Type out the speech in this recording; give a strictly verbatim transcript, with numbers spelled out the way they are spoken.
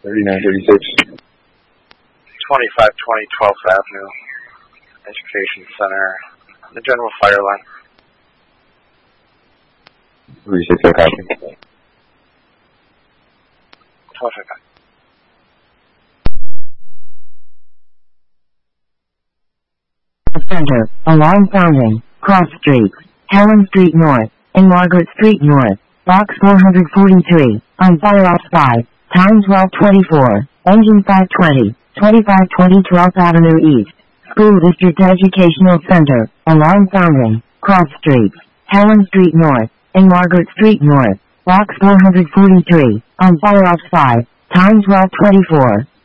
thirty-nine thirty-six. twenty-five twenty twelfth Avenue, Education Center, the General Fire Line. thirty-six, I copy. Perfect. Center, alarm sounding, cross streets, Helen Street North, and Margaret Street North, box four forty-three, on fire off five, time twelve twenty-four, engine five twenty, twenty-five twenty twelfth Avenue East, School District Educational Center, alarm sounding, cross streets, Helen Street North, and Margaret Street North, box four forty-three, on fire off five, time twelve twenty-four.